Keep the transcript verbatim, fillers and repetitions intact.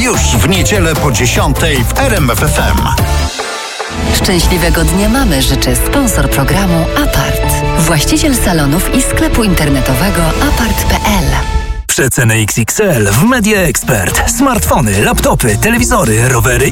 Już w niedzielę po dziesiątej w R M F F M. Szczęśliwego Dnia Mamy życzy sponsor programu Apart. Właściciel salonów i sklepu internetowego apart kropka p l. Przeceny X X L w Media Expert. Smartfony, laptopy, telewizory, rowery